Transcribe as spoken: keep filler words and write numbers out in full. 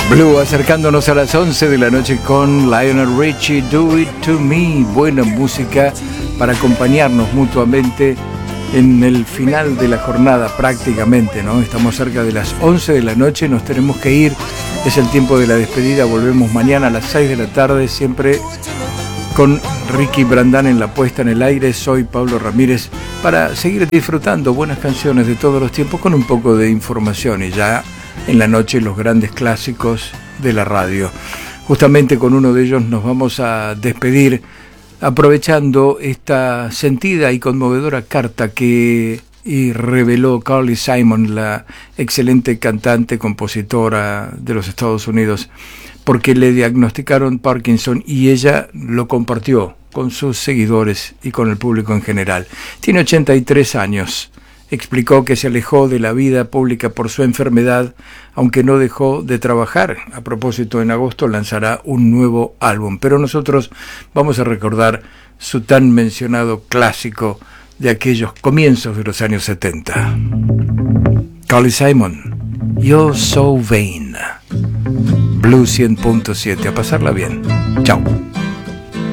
Blue acercándonos a las once de la noche con Lionel Richie, Do It To Me. Buena música para acompañarnos mutuamente en el final de la jornada prácticamente, ¿no? Estamos cerca de las once de la noche, nos tenemos que ir. Es el tiempo de la despedida, volvemos mañana a las seis de la tarde, siempre con Ricky Brandán en la puesta en el aire. Soy Pablo Ramírez para seguir disfrutando buenas canciones de todos los tiempos con un poco de información y ya en la noche los grandes clásicos de la radio. Justamente con uno de ellos nos vamos a despedir aprovechando esta sentida y conmovedora carta que y reveló Carly Simon, la excelente cantante, compositora de los Estados Unidos, porque le diagnosticaron Parkinson y ella lo compartió con sus seguidores y con el público en general. Tiene ochenta y tres años. Explicó que se alejó de la vida pública por su enfermedad, aunque no dejó de trabajar. A propósito, en agosto lanzará un nuevo álbum. Pero nosotros vamos a recordar su tan mencionado clásico de aquellos comienzos de los años setenta. Carly Simon, You're So Vain. Blue cien punto siete. A pasarla bien. Chao.